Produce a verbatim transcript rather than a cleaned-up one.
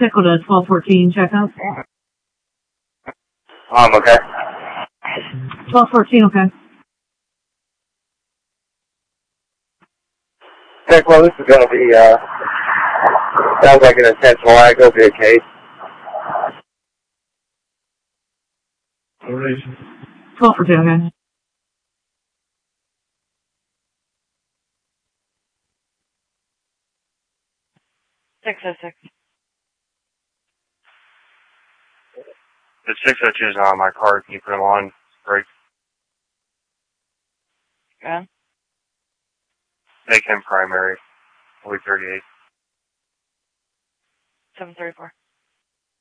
Tickle to twelve fourteen, check out. Um, okay. twelve fourteen, okay. Check, well, this is going to be, uh, sounds like an intentional act. It'll be a case. twelve fourteen, okay. six oh six. The six oh two is not on my card. Can you put him on break? Yeah. Make him primary. Week thirty-eight. seven thirty-four.